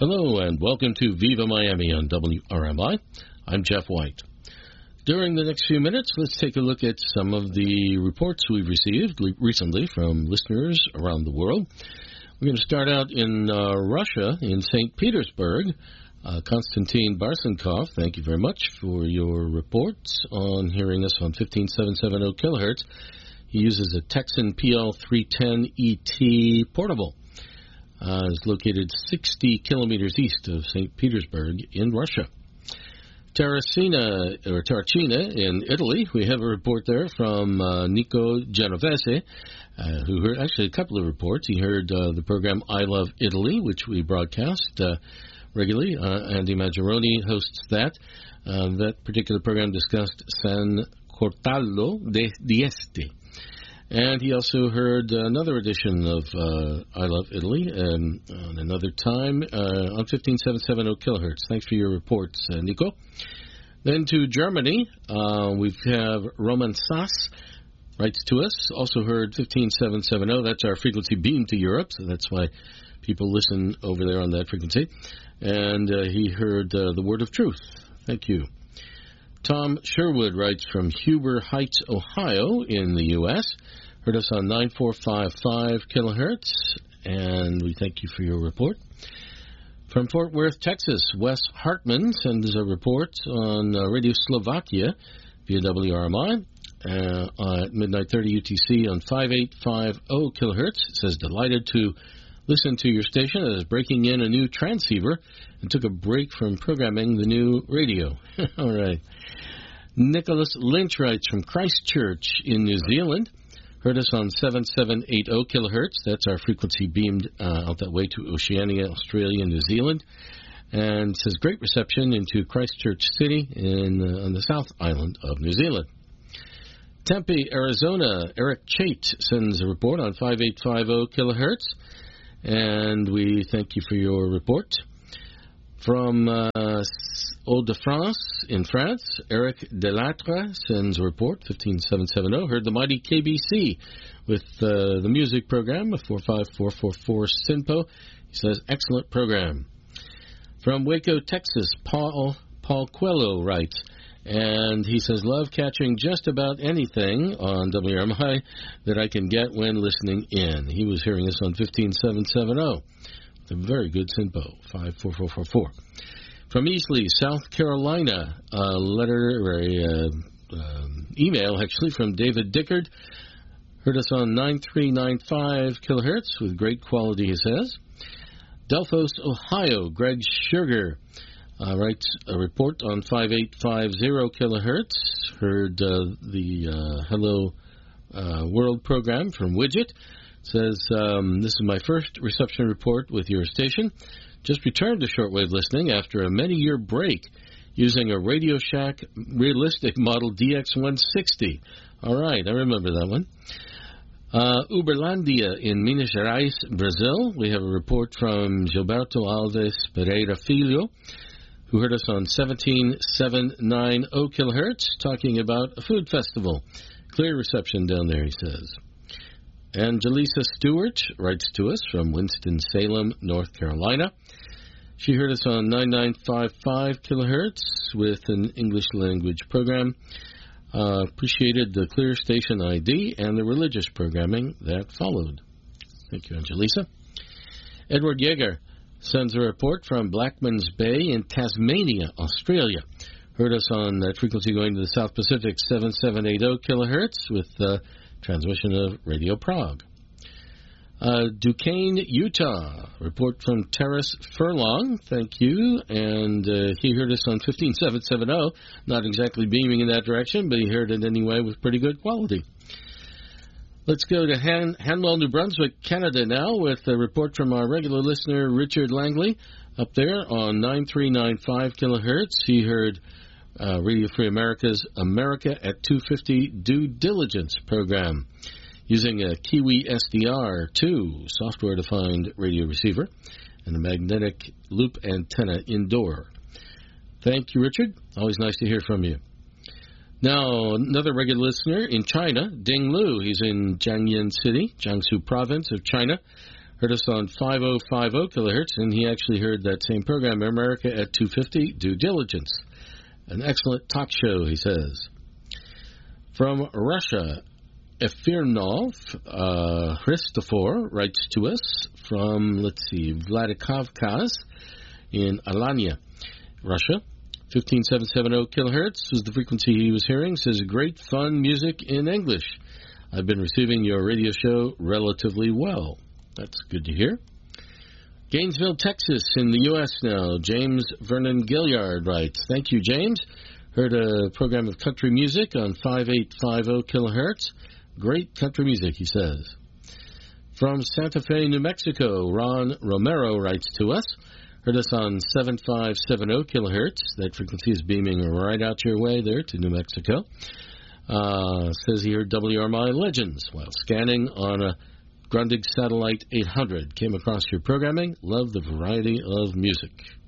Hello and welcome to Viva Miami on WRMI. I'm Jeff White. During the next few minutes, let's take a look at some of the reports we've received recently from listeners around the world. We're going to start out in Russia, in St. Petersburg. Konstantin Barsenkov, thank you very much for your reports on hearing us on 15770 kilohertz. He uses a Texan PL310ET portable. It's located 60 kilometers east of St. Petersburg in Russia. Terracina in Italy. We have a report there from Nico Genovese, who heard actually a couple of reports. He heard the program I Love Italy, which we broadcast regularly. Andy Maggioroni hosts that. That particular program discussed San Cortalo d'Este. And he also heard another edition of I Love Italy on another time on 15770 kilohertz. Thanks for your reports, Nico. Then to Germany, we have Roman Sass writes to us, also heard 15770. That's our frequency beam to Europe, so that's why people listen over there on that frequency. And he heard the word of truth. Thank you. Tom Sherwood writes from Huber Heights, Ohio in the U.S., heard us on 9455 kilohertz, and we thank you for your report. From Fort Worth, Texas, Wes Hartman sends a report on Radio Slovakia via WRMI at midnight 30 UTC on 5850 kilohertz. It says, delighted to listen to your station as breaking in a new transceiver and took a break from programming the new radio. All right. Nicholas Lynch writes from Christchurch in New Zealand. Heard us on 7780 kilohertz. That's our frequency beamed out that way to Oceania, Australia, and New Zealand. And says great reception into Christchurch City on the South Island of New Zealand. Tempe, Arizona, Eric Chait sends a report on 5850 kilohertz. And we thank you for your report. From Hauts-de-France in France, Eric Delattre sends a report, 15770. Heard the mighty KBC with the music program, 45444 SINPO. He says, excellent program. From Waco, Texas, Paul Coelho writes, and he says, love catching just about anything on WRMI that I can get when listening in. He was hearing us on 15770. A very good SINPO, 54444. From Easley, South Carolina, a letter, or email actually, from David Dickard. Heard us on 9395 kilohertz with great quality, he says. Delphos, Ohio, Greg Sugar writes a report on 5850 kilohertz. Heard the Hello World program from Widget. Says, this is my first reception report with your station. Just returned to shortwave listening after a many-year break using a Radio Shack Realistic Model DX160. All right, I remember that one. Uberlandia in Minas Gerais, Brazil. We have a report from Gilberto Alves Pereira Filho, who heard us on 17790 kilohertz, talking about a food festival. Clear reception down there, he says. Angelisa Stewart writes to us from Winston-Salem, North Carolina. She heard us on 9955 kilohertz with an English language program. Appreciated the clear station ID and the religious programming that followed. Thank you, Angelisa. Edward Yeager sends a report from Blackman's Bay in Tasmania, Australia. Heard us on that frequency going to the South Pacific, 7780 kilohertz with transmission of Radio Prague. Duquesne, Utah. Report from Terrace Furlong. Thank you. And he heard us on 15770. Not exactly beaming in that direction, but he heard it anyway with pretty good quality. Let's go to Hanwell, New Brunswick, Canada now with a report from our regular listener, Richard Langley, up there on 9395 kilohertz. He heard Radio Free America's America at 250 Due Diligence program using a Kiwi SDR2 software-defined radio receiver and a magnetic loop antenna indoor. Thank you, Richard. Always nice to hear from you. Now, another regular listener in China, Ding Lu. He's in Jiangyin City, Jiangsu Province of China. Heard us on 5050 kilohertz, and he actually heard that same program, America at 250, Due Diligence. An excellent talk show, he says. From Russia, Efirnov Christopher writes to us from, Vladikavkaz in Alanya, Russia. 15770 kilohertz was the frequency he was hearing. Says, great fun music in English. I've been receiving your radio show relatively well. That's good to hear. Gainesville, Texas, in the U.S. now. James Vernon Gilliard writes, thank you, James. Heard a program of country music on 5850 kilohertz. Great country music, he says. From Santa Fe, New Mexico, Ron Romero writes to us. Heard us on 7570 kilohertz. That frequency is beaming right out your way there to New Mexico. Says he heard WRMI Legends while scanning on a Grundig Satellite 800. Came across your programming. Love the variety of music.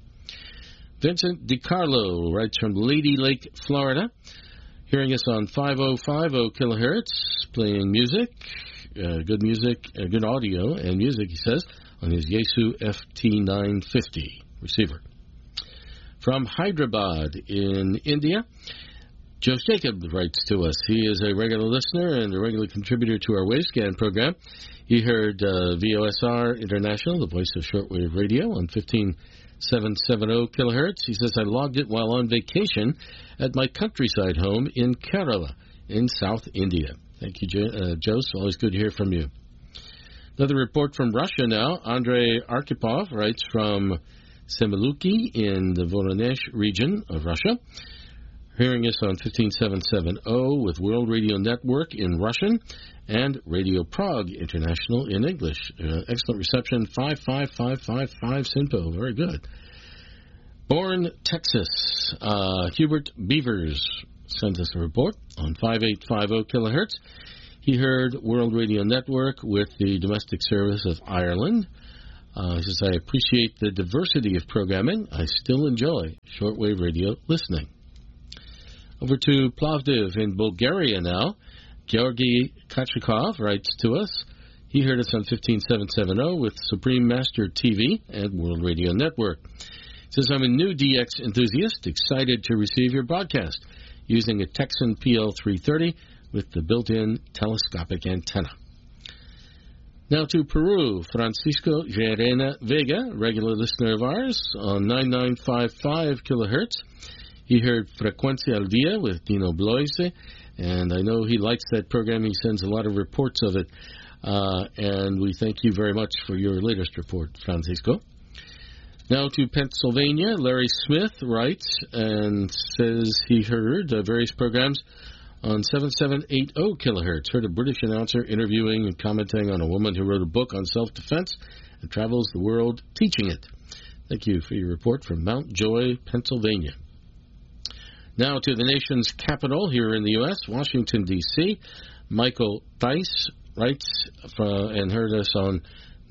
Vincent DiCarlo writes from Lady Lake, Florida. Hearing us on 5050 kilohertz. Playing music. Good music, good audio and music, he says, on his Yaesu FT950 receiver. From Hyderabad in India, Joe Jacob writes to us. He is a regular listener and a regular contributor to our Wavescan program. He heard VOSR International, the voice of shortwave radio, on 15770 kilohertz. He says, I logged it while on vacation at my countryside home in Kerala in South India. Thank you, Joe. It's always good to hear from you. Another report from Russia now. Andrei Arkhipov writes from Semeluki in the Voronezh region of Russia. Hearing us on 15770 with World Radio Network in Russian and Radio Prague International in English. Excellent reception, 55555 SINPO. Very good. Bourne, Texas. Hubert Beavers sent us a report on 5850 kilohertz. He heard World Radio Network with the domestic service of Ireland. He says, I appreciate the diversity of programming. I still enjoy shortwave radio listening. Over to Plovdiv in Bulgaria now. Georgy Kachikov writes to us. He heard us on 15770 with Supreme Master TV and World Radio Network. He says, I'm a new DX enthusiast, excited to receive your broadcast using a Texan PL330 with the built-in telescopic antenna. Now to Peru, Francisco Gerena Vega, regular listener of ours, on 9955 kilohertz. He heard Frecuencia al Dia with Dino Bloise, and I know he likes that program. He sends a lot of reports of it, and we thank you very much for your latest report, Francisco. Now to Pennsylvania, Larry Smith writes and says he heard various programs on 7780 kilohertz. Heard a British announcer interviewing and commenting on a woman who wrote a book on self-defense and travels the world teaching it. Thank you for your report from Mount Joy, Pennsylvania. Now to the nation's capital here in the U.S., Washington, D.C. Michael Tice writes and heard us on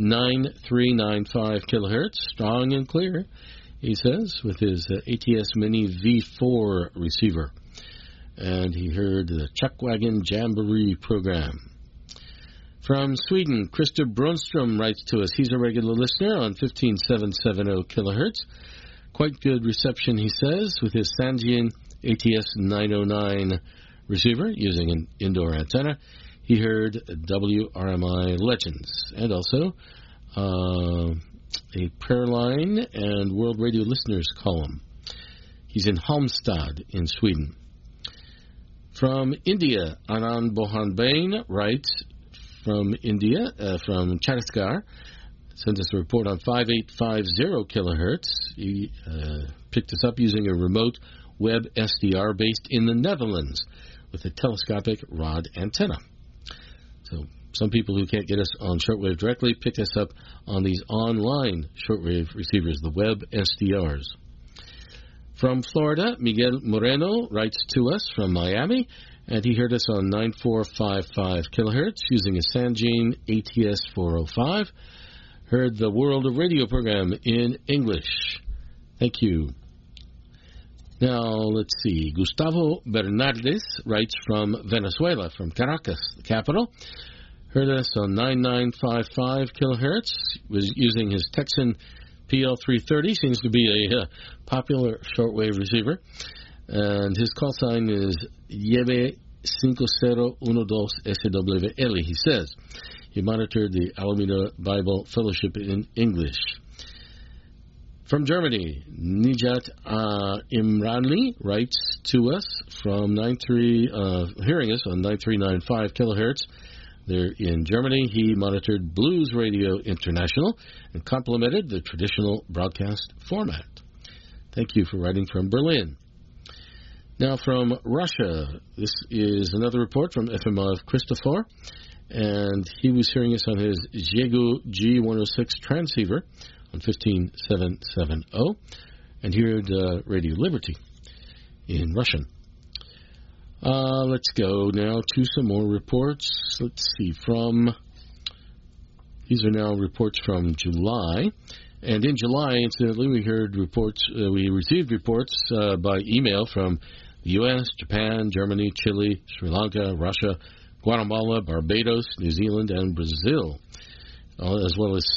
9395 kilohertz, strong and clear, he says, with his ATS Mini V4 receiver. And he heard the Chuckwagon Jamboree program. From Sweden, Christer Brunstrom writes to us. He's a regular listener on 15770 kilohertz. Quite good reception, he says, with his Sangean ATS 909 receiver using an indoor antenna. He heard WRMI Legends and also a prayer line and World Radio Listeners column. He's in Halmstad in Sweden. From India, Anand Bohanbain writes from India, from Chhattisgarh, sent us a report on 5850 kilohertz. He picked us up using a remote web SDR based in the Netherlands with a telescopic rod antenna. So some people who can't get us on shortwave directly pick us up on these online shortwave receivers, the web SDRs. From Florida, Miguel Moreno writes to us from Miami, and he heard us on 9455 kilohertz using a Sangean ATS 405. Heard the World of Radio program in English. Thank you. Now, let's see. Gustavo Bernardes writes from Venezuela, from Caracas, the capital. Heard us on 9955 kilohertz. Was using his Texan PL330. Seems to be a popular shortwave receiver. And his call sign is Yebe 5012 SWL. He says he monitored the Alameda Bible Fellowship in English. From Germany, Nijat Imranli writes to us from hearing us on 9395 kilohertz. There in Germany, he monitored Blues Radio International and complimented the traditional broadcast format. Thank you for writing from Berlin. Now from Russia, this is another report from Efimov Christopher, and he was hearing us on his Zhegu G106 transceiver on 15770, and he heard Radio Liberty in Russian. Let's go now to some more reports. Let's see, these are now reports from July. And in July, incidentally, we received reports by email from the U.S., Japan, Germany, Chile, Sri Lanka, Russia, Guatemala, Barbados, New Zealand, and Brazil, as well as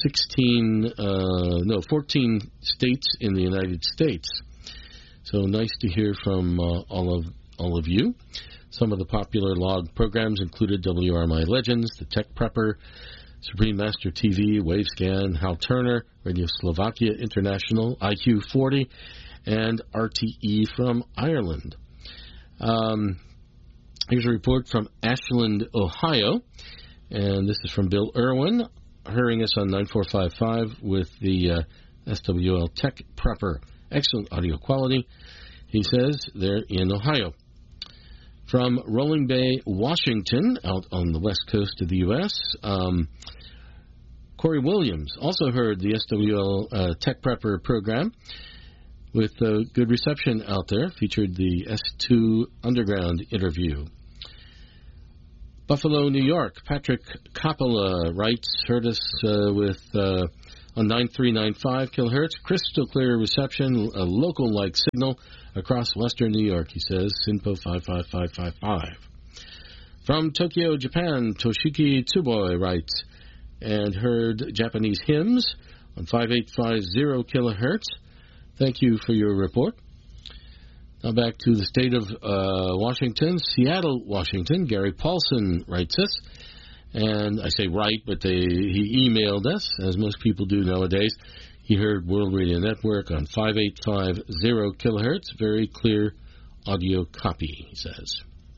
14 states in the United States. So nice to hear from all of you. Some of the popular log programs included WRMI Legends, The Tech Prepper, Supreme Master TV, Wavescan, Hal Turner, Radio Slovakia International, IQ 40, and RTE from Ireland. Here's a report from Ashland, Ohio, and this is from Bill Irwin, hearing us on 9455 with the SWL Tech Prepper. Excellent audio quality, he says, there in Ohio. From Rolling Bay, Washington, out on the west coast of the U.S., Corey Williams also heard the SWL Tech Prepper program with good reception out there, featured the S2 Underground interview. Buffalo, New York, Patrick Coppola writes, heard us on 9395 kilohertz, crystal clear reception, a local-like signal across western New York, he says, SINPO 55555. From Tokyo, Japan, Toshiki Tsuboi writes, and heard Japanese hymns on 5850 kilohertz. Thank you for your report. Now back to the state of Washington, Seattle, Washington. Gary Paulson writes us, and I say write, but he emailed us, as most people do nowadays. He heard World Radio Network on 5850 kilohertz, very clear audio copy, he says.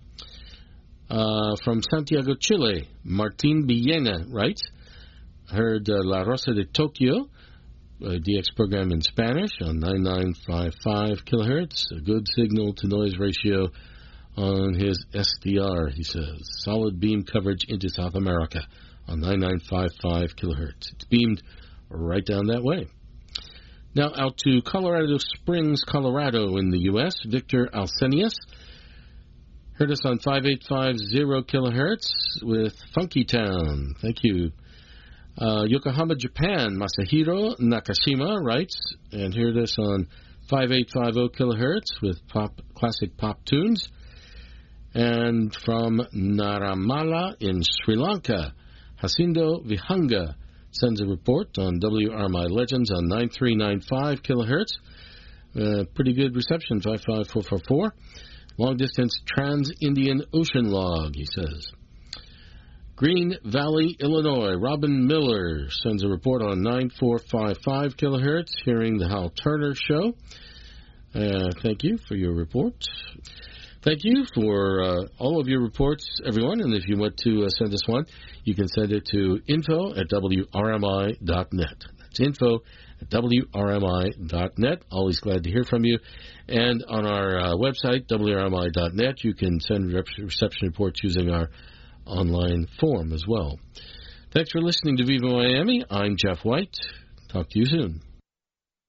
From Santiago, Chile, Martin Villena writes, heard La Rosa de Tokyo, a DX program in Spanish on 9955 kilohertz, a good signal-to-noise ratio on his SDR, he says. Solid beam coverage into South America on 9955 kilohertz. It's beamed right down that way. Now out to Colorado Springs, Colorado in the U.S. Victor Alcenius heard us on 5850 kilohertz with Funky Town. Thank you. Yokohama, Japan, Masahiro Nakashima writes and heard us on 5850 kilohertz with classic pop tunes. And from Naramala in Sri Lanka, Hasindo Vihanga sends a report on WRMI Legends on 9395 kilohertz. Pretty good reception, 55444. Long-distance Trans-Indian Ocean log, he says. Green Valley, Illinois, Robin Miller sends a report on 9455 kilohertz, hearing the Hal Turner Show. Thank you for your report. Thank you for all of your reports, everyone. And if you want to send us one, you can send it to info@wrmi.net. That's info@wrmi.net. Always glad to hear from you. And on our website, wrmi.net, you can send reception reports using our online form as well. Thanks for listening to Viva Miami. I'm Jeff White. Talk to you soon.